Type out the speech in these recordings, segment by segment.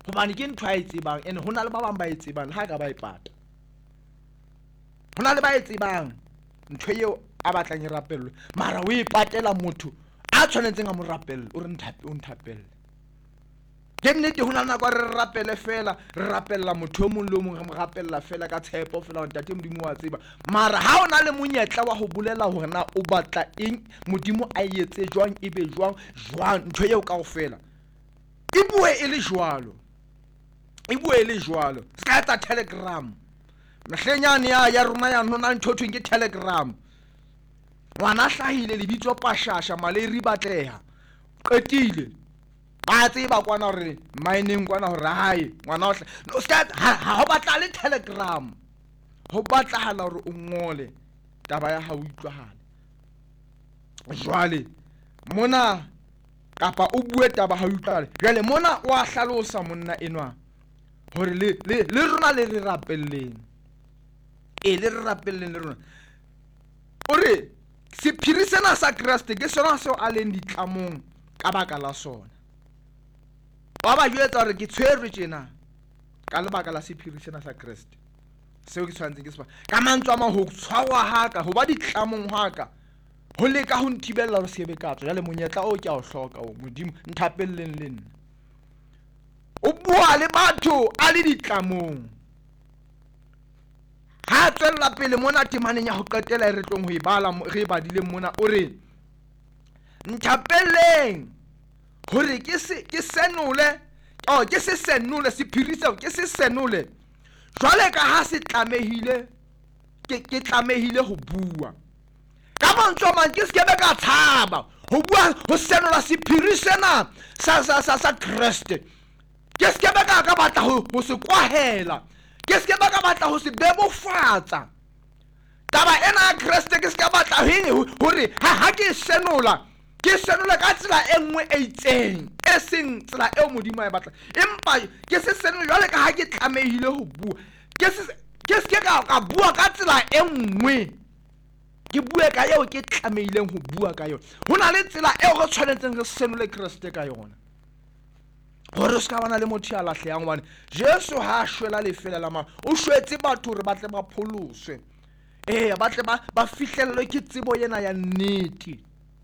hobane ke ntho a e tsebang ene hona le ba bang ba e tsebang ha ka ba e pata. Hona le ba e tsebang ntho eo a batlang e rapellwe, mara o e patela motho a tshwanetseng a mo rapelle o re nthapelle. Ke nnete hona nako re rapelle fela, re rapella motho o mong le o mong, re mo rapella fela ka tshepo fela ntate Modimo wa tseba. Mara ha ona le monyetla wa ho bolela hore na o batla eng, Modimo a etse jwang, ebe jwang ntho eo kaofela. E bue e le jwalo. E bue e le jwalo. Ska etsa Telegram. Mahlenyane ya rona ya nona ntho thweng ke Telegram. Ngwana hlahile lebitso Pashasha Maleri Batleha. Qetile. Ba tseba kwana hore mining kwana hore hae ngwana o ha batla le Telegram. Ho batlahala hore o ngole taba ya hao utlwahale. Jwale mona kapa o bue taba ha utlwahale. Jwale mona o a hlalosa monna enwa hore le rona le re rapelleng. Le re rapelleng le rona. Ore sephiri sena sa Kriste ke sona seo a leng ditlamong ka baka la sona. Ba ba jwetsa hore ke tshwerwe tjena ka lebaka la sephiri sena sa Kriste. Seo ke tshwantseng ke se ba. Ka mantswe a mang ho tshwarwa haka, ho ba ditlamong haka, ho leka ho nthibella hore se be ka tswa. Jwale monyetla o ke a o hloka o Modimo nthapelleng le nna. O bua le batho a le ditlamong. Ha tswella pele mona temaneng ya ho qetela re tlong ho e bala re badile mona o re nthapelleng hore ke senole ke se senole sephiri seo ke se senole jwale ka ha se tlamehile ke tlamehile ho bua ka mantswe a mang ke se ke be ka tshaba ho bua ho senola sephiri sena sa Kriste. Ke se ke be ka batla ho se kwahela, ke se ke ba ka batla ho se bebofatsa taba ena ya Kriste. Ke se ke batla hore ha ke senola ka tsela e nngwe e itseng e seng tsela eo Modimo a batla, empa ke se senole jwale ka ha ke tlamehile ho bua. Ke se ke ka bua ka tsela e nngwe, ke bue ka eo ke tlamehileng ho bua ka yona. Hona le tsela eo re tshwanetseng re senole Kriste ka yona hore se ka bana le motho ya lahlehang. Hobane Jesu ha a shwela lefela la o shwetse batho hore ba tle ba pholoswe, ba tle ba fihlellwe ke tsebo ena ya nnete,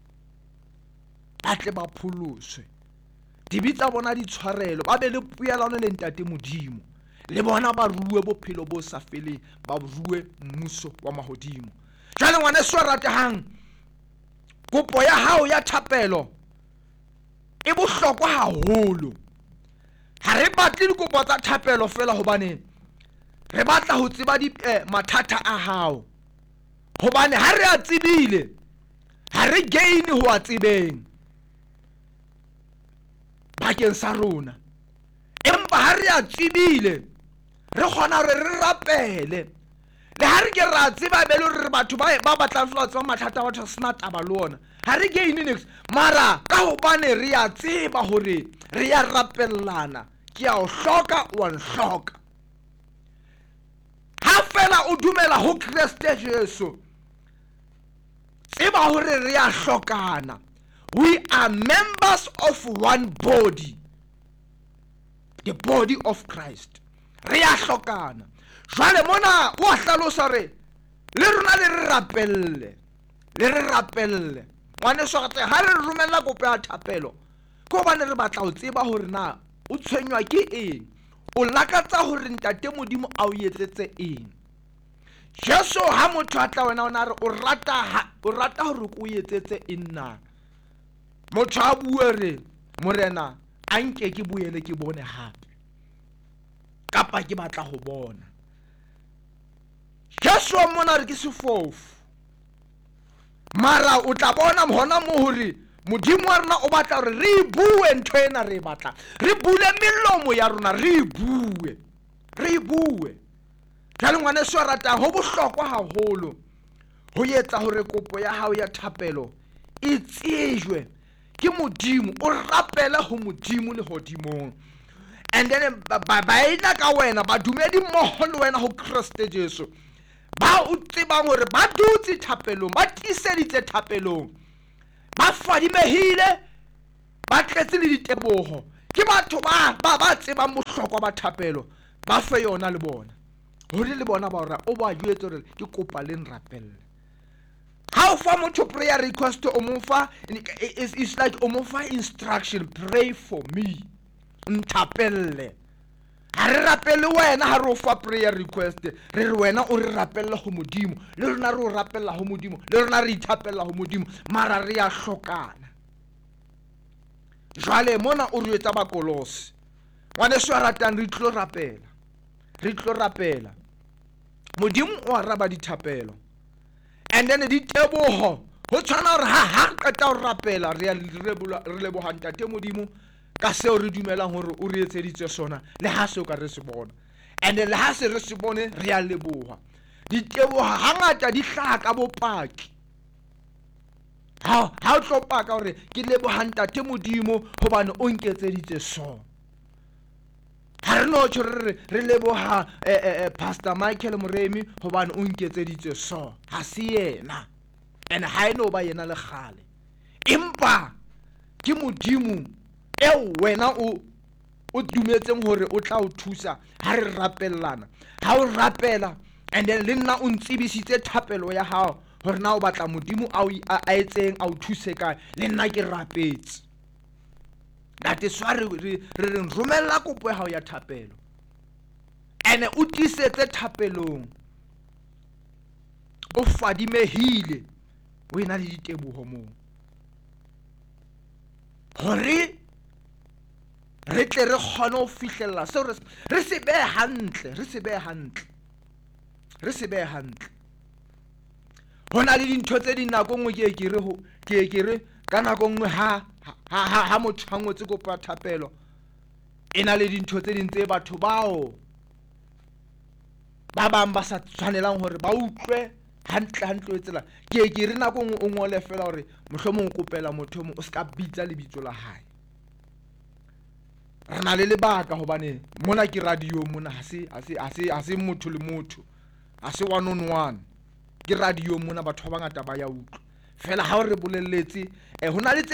ba tle ba pholoswe, dibi tsa bona di tshwarelo, ba be le puelano le ntate Modimo, le bona ba ruwe bophelo bo sa feleng, ba ruwe mmuso wa mahodimo. Jwale ngwaneso ratehang, kopo ya hao ya thapelo e bohlokwa haholo. Ha re batle dikopo tsa thapelo fela hobane re batla ho tseba mathata a hao, hobane ha re a tsebile ha re gain ho a tsebeng bakeng sa rona, empa ha re a tsebile re kgona hore re rapele. Le ha re ke ra tseba be le hore batho ba batlang fela tswa mathata a batho sena taba le ona, ha re gain next, mara ka hobane re a tseba hore re ya rapellana, ke a o hloka wa nhloka. Ha fela o dumela ho Kriste Jesu, tseba hore re a hlokana. We are members of one body, the body of Christ. Re a hlokana. Jwale mona o a hlalosa re le rona le re rapelle ngwaneso gate ha re romella kopo ya thapelo ko bane re batla ho tseba hore na o tshwenywa ke eng, o lakatsa hore ntate Modimo a o etsetse eng. Jesu ha motho a tla wena ona re o rata hore o etsetse eng na, motho a bue re morena a nke ke boele ke bone hape kapa ke batla ho bona. Jesu mona re ke sefofu, mara o tla bona hona mo hore Modimo wa rona o batla hore re bue ntho ena re batla, re bule melomo ya rona re bue. Jwale ngwaneso a ratang, ho bohlokwa haholo ho etsa hore kopo ya hao ya thapelo e tsejwe ke Modimo, o rapele ho Modimo le hodimong. And then ba ina ka wena ba dumedi mmoho le wena ho Kriste Jesu, ba o tsebang hore ba dutse thapelong, ba tiiseditse thapelong, ba fadimehile, ba tletse le diteboho ke batho ba tsebang bohlokwa ba thapelo ba fe yona le bona hore le bona ba ora o ba jwetse hore ke kopa le nrapelle. Ha o fa motho prayer request o mo fa it's like o mo fa instruction, pray for me, nthapelle. Ha re rapelle wena ha re o fa prayer request, re re wena o re rapella ho Modimo, le rona re o rapella ho Modimo, le rona re ithapella ho Modimo, mara re a hlokana. Jwale mona o re etsa ba Kolose ngwane se ratang re tlo rapela Modimo o araba dithapelo, and then di teboho ho tshwana hore ha qeta ho rapela re leboha ntate Modimo ka seo re dumelang hore o re etseditse sona le ha se o ka re se bona, and le ha se re se bone re a leboha. Di teboha hangata di hlaha ka bopaki. Ha o tlo paka hore ke leboha ntate Modimo hobane o nketseditse so. Ha re no tshwere re leboha Pastor Michael Moremi hobane o nketseditse so, ha se yena, and ha eno ba yena le khale, empa ke Modimo eo wena o dumetseng hore o tla o thusa ha re rapellana. Ha o rapela and then le nna o ntsibisitse thapelo ya hao hore na o batla Modimo a etseng a o thuse kae, le nna ke rapetse. That is why re romella kopo ya hao ya thapelo, and o tlisetse thapelong o fadimehile, o ena le diteboho moo, hore re tle re kgone ho fihlella seo re se behe hantle. Hona le dintho tse di nako ngwe ke re ka nako ngwe ha motho a ngotse kopo ya thapelo, ena le dintho tse ding tse batho bao ba bang ba sa tshwanelang hore ba utlwe hantle tsela. Ke re nako ngwe o ngole fela hore mohlomong o kopela motho o se ka bitsa lebitso la hae. Re na le lebaka hobane mona ke radio, mona ha se motho le motho, ha se one on one, ke radio mona batho ba bangata ba ya utlwa fela ha o re bolelletse hona le